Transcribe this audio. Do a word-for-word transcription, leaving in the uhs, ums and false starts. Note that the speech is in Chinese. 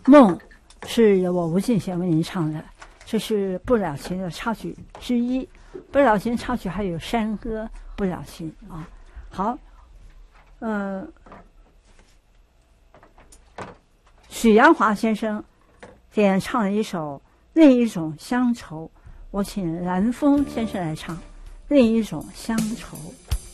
梦是由我吴敬贤为您唱的，这是不了情的插曲之一。不了情插曲还有山歌不了情啊。好，呃，许鞍华先生点唱了一首另一种乡愁，我请蓝峰先生来唱另一种乡愁。